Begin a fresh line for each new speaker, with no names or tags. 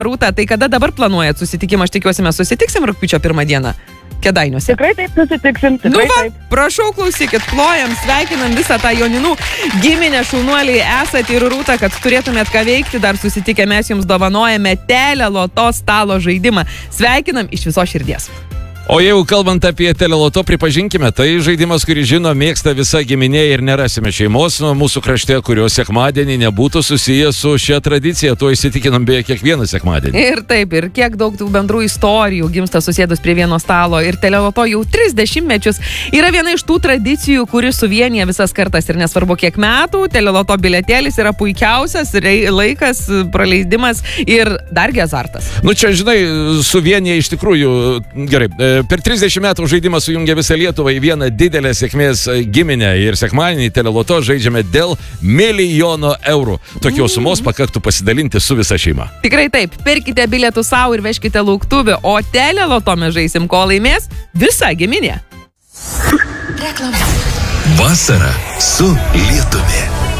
Rūta, tai kada dabar planuojat susitikimą? Aš tikiuosi, mes susitiksim rugpjūčio 1 dieną Kėdainiuose.
Tikrai taip susitiksim, tikrai taip.
Prašau, klausykit, plojam, sveikinam visą tą Joninų giminę, šaunuoliai esate ir Rūta, kad turėtumėt ką veikti, dar susitikę mes jums dovanojame teleloto stalo žaidimą. Sveikinam iš viso širdies.
O jeigu kalbant apie teleloto, pripažinkime, tai žaidimas, kurį žino, mėgsta visa giminė ir nerasime šeimos mūsų krašte, kurios sekmadienį nebūtų susijęs su šia tradicija. Tuo įsitikinam beje kiekvieną sekmadienį.
Ir taip, ir kiek daug tų bendrų istorijų gimsta susėdus prie vieno stalo. Ir teleloto jau 30 mečius yra viena iš tų tradicijų, kuri suvienyje visas kartas ir nesvarbu kiek metų. Teleloto biletėlis yra puikiausias laikas, praleidimas ir dargi azartas.
Nu čia, žinai, suvienyje iš tikrųjų, gerai, per 30 metų žaidimas sujungia visą Lietuvą į vieną didelę sėkmės giminę ir sekmadienį teleloto žaidžiame dėl 1 milijono eurų. Tokios sumos pakaktų pasidalinti su visa šeima.
Tikrai taip, pirkite bilietų savo ir vežkite lauktuvį, o teleloto mes žaisim, ko laimės visa giminė.
Reklama. Vasara su Lietumi.